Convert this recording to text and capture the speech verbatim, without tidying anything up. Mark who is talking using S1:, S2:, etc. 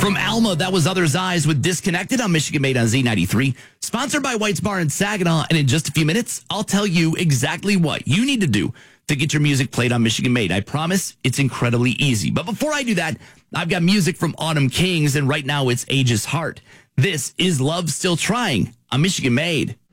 S1: From Alma, that was Other's Eyes with Disconnected on Michigan Made on Z ninety-three. Sponsored by White's Bar in Saginaw. And in just a few minutes, I'll tell you exactly what you need to do to get your music played on Michigan Made. I promise it's incredibly easy. But before I do that, I've got music from Autumn Kings, and right now it's Age's Heart. This is Love Still Trying on Michigan Made.